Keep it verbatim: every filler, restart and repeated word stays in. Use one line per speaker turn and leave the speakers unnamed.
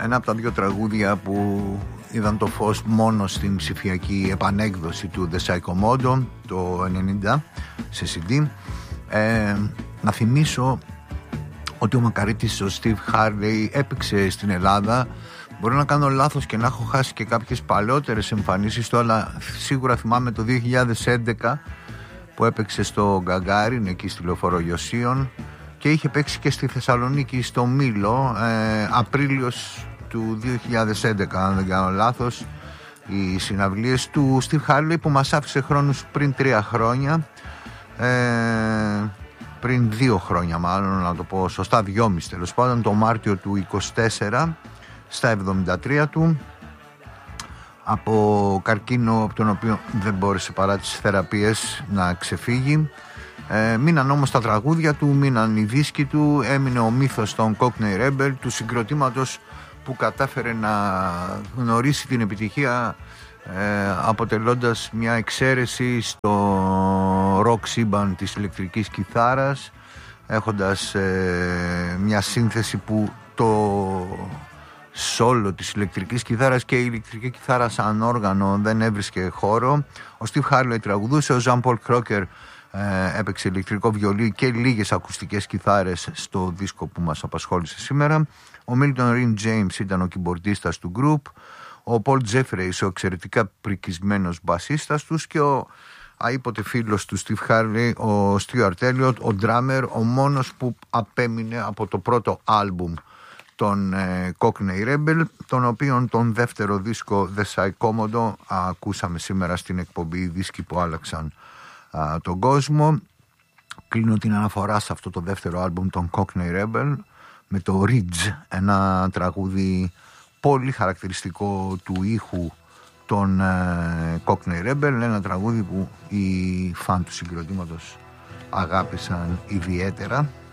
ένα από τα δύο τραγούδια που είδαν το φως μόνο στην ψηφιακή επανέκδοση του The Psychomodo το ενενήντα σε σι ντι. ε, Να θυμίσω ότι ο Μακαρίτης, ο Steve Harley, έπαιξε στην Ελλάδα. Μπορεί να κάνω λάθος και να έχω χάσει και κάποιες παλαιότερες εμφανίσεις του, αλλά σίγουρα θυμάμαι το δύο χιλιάδες έντεκα που έπαιξε στο Γκαγκάριν, εκεί στη Λεωφόρο Ιωσίων, και είχε παίξει και στη Θεσσαλονίκη στο Μήλο, ε, Απρίλιος του δύο χιλιάδες έντεκα, αν δεν κάνω λάθος, οι συναυλίες του Steve Harley, που μας άφησε χρόνους πριν τρία χρόνια, ε, πριν δύο χρόνια μάλλον, να το πω σωστά, δυόμιση τέλος πάντων, το Μάρτιο του είκοσι τέσσερα, στα εβδομήντα τρία του, από καρκίνο από τον οποίο δεν μπόρεσε παρά τις θεραπείες να ξεφύγει. Ε, μείναν όμως τα τραγούδια του, μείναν οι δίσκοι του, έμεινε ο μύθος των Cockney Rebel, του συγκροτήματος που κατάφερε να γνωρίσει την επιτυχία, ε, αποτελώντας μια εξαίρεση στο rock σύμπαν της ηλεκτρικής κιθάρας, έχοντας ε, μια σύνθεση που το σόλο της ηλεκτρικής κιθάρας και η ηλεκτρική κιθάρα σαν όργανο δεν έβρισκε χώρο. Ο Steve Harley τραγουδούσε, ο Jean Paul Crocker ε, έπαιξε ηλεκτρικό βιολί και λίγες ακουστικές κιθάρες στο δίσκο που μας απασχόλησε σήμερα. Ο Milton Ring James ήταν ο κιμπορντίστας του group, ο Paul Jeffreys ο εξαιρετικά πρικισμένος μπασίστας τους και ο αήποτε φίλος του Steve Harley, ο Stuart Elliott, ο drummer, ο μόνος που απέμεινε από το πρώτο άλμπουμ των ε, Cockney Rebel, τον οποίον τον δεύτερο δίσκο The Psychomodo ακούσαμε σήμερα στην εκπομπή Δίσκοι που άλλαξαν α, τον κόσμο. Κλείνω την αναφορά σε αυτό το δεύτερο άλμπουμ των Cockney Rebel με το Ridge, ένα τραγούδι πολύ χαρακτηριστικό του ήχου των ε, Cockney Rebel, ένα τραγούδι που οι φαν του συγκροτήματος αγάπησαν ιδιαίτερα.